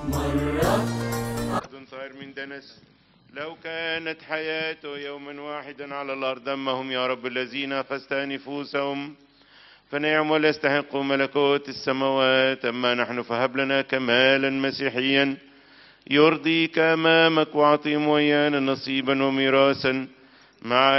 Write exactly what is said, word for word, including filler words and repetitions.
مرة صاير من دنس، لو كانت حياته يوما واحدا على الأرض، أما هم يا رب الذين أخذت نفوسهم فنعم ويستحقوا ملكوت السماوات، أما نحن فهب لنا كمالا مسيحيا يرضيك أمامك، وأعطهم ويانا نصيبا وميراثا مع